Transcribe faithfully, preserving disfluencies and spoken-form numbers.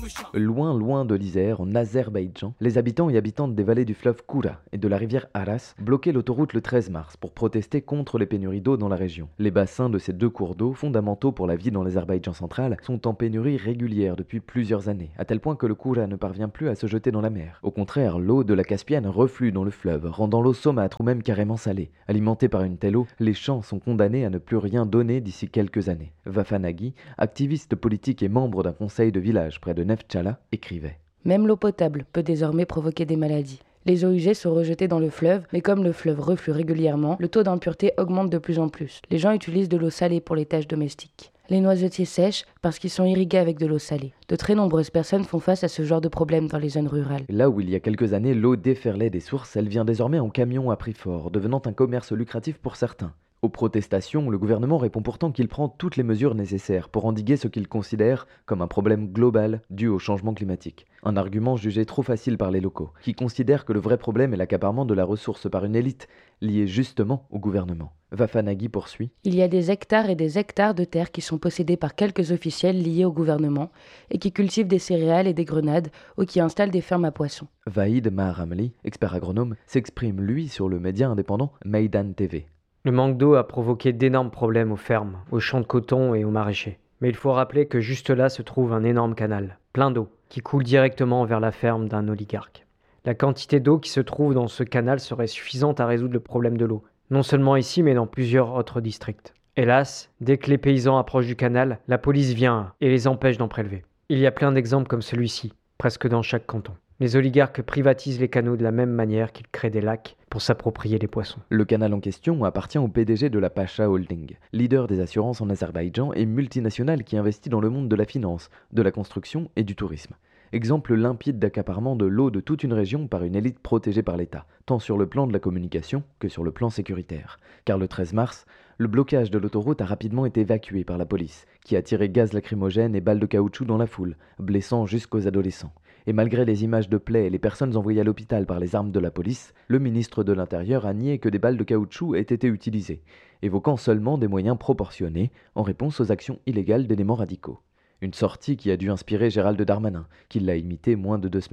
Loin, loin de l'Isère, en Azerbaïdjan, les habitants et habitantes des vallées du fleuve Koura et de la rivière Aras bloquaient l'autoroute le treize mars pour protester contre les pénuries d'eau dans la région. Les bassins de ces deux cours d'eau, fondamentaux pour la vie dans l'Azerbaïdjan central, sont en pénurie régulière depuis plusieurs années, à tel point que le Koura ne parvient plus à se jeter dans la mer. Au contraire, l'eau de la Caspienne reflue dans le fleuve, rendant l'eau saumâtre ou même carrément salée. Alimentée par une telle eau, les champs sont condamnés à ne plus rien donner d'ici quelques années. Vafa Nagui, activiste politique et membre d'un conseil de village près de Neftchala, écrivait. Même l'eau potable peut désormais provoquer des maladies. Les eaux usées sont rejetées dans le fleuve, mais comme le fleuve reflue régulièrement, le taux d'impureté augmente de plus en plus. Les gens utilisent de l'eau salée pour les tâches domestiques. Les noisetiers sèchent parce qu'ils sont irrigués avec de l'eau salée. De très nombreuses personnes font face à ce genre de problème dans les zones rurales. Là où il y a quelques années l'eau déferlait des sources, elle vient désormais en camion à prix fort, devenant un commerce lucratif pour certains. Aux protestations, le gouvernement répond pourtant qu'il prend toutes les mesures nécessaires pour endiguer ce qu'il considère comme un problème global dû au changement climatique. Un argument jugé trop facile par les locaux, qui considèrent que le vrai problème est l'accaparement de la ressource par une élite liée justement au gouvernement. Vafa Nagui poursuit. Il y a des hectares et des hectares de terres qui sont possédés par quelques officiels liés au gouvernement et qui cultivent des céréales et des grenades ou qui installent des fermes à poissons. Vahid Maharamli, expert agronome, s'exprime lui sur le média indépendant Meydan T V. Le manque d'eau a provoqué d'énormes problèmes aux fermes, aux champs de coton et aux maraîchers. Mais il faut rappeler que juste là se trouve un énorme canal, plein d'eau, qui coule directement vers la ferme d'un oligarque. La quantité d'eau qui se trouve dans ce canal serait suffisante à résoudre le problème de l'eau, non seulement ici mais dans plusieurs autres districts. Hélas, dès que les paysans approchent du canal, la police vient et les empêche d'en prélever. Il y a plein d'exemples comme celui-ci, presque dans chaque canton. Les oligarques privatisent les canaux de la même manière qu'ils créent des lacs pour s'approprier les poissons. Le canal en question appartient au P D G de la Pasha Holding, leader des assurances en Azerbaïdjan et multinationale qui investit dans le monde de la finance, de la construction et du tourisme. Exemple limpide d'accaparement de l'eau de toute une région par une élite protégée par l'État, tant sur le plan de la communication que sur le plan sécuritaire. Car le treize mars, le blocage de l'autoroute a rapidement été évacué par la police, qui a tiré gaz lacrymogène et balles de caoutchouc dans la foule, blessant jusqu'aux adolescents. Et malgré les images de plaies et les personnes envoyées à l'hôpital par les armes de la police, le ministre de l'Intérieur a nié que des balles de caoutchouc aient été utilisées, évoquant seulement des moyens proportionnés en réponse aux actions illégales d'éléments radicaux. Une sortie qui a dû inspirer Gérald Darmanin, qui l'a imité moins de deux semaines